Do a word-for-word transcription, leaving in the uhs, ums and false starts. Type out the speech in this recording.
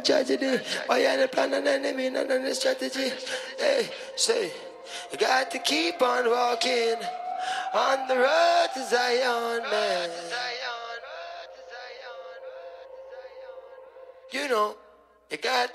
Tragedy, why you the plan and enemy, none of the strategy. Hey, say, you got to keep on walking on the road to Zion, man. You know, you got